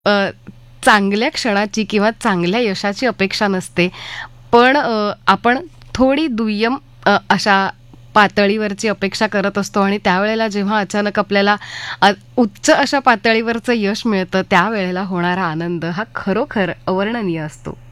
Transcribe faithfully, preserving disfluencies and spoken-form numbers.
अ, चांगल्या क्षणाची किंवा चांगल्या यशाची अपेक्षा नसते. पण अ, आपण थोडी दुय्यम अ, अशा पातळीवरची अपेक्षा करत असतो आणि त्यावेळेला जेव्हा अचानक आपल्याला अ, उच्च अशा पातळीवरचं यश मिळतं, त्यावेळेला होणारा आनंद हा खरोखर अवर्णनीय असतो.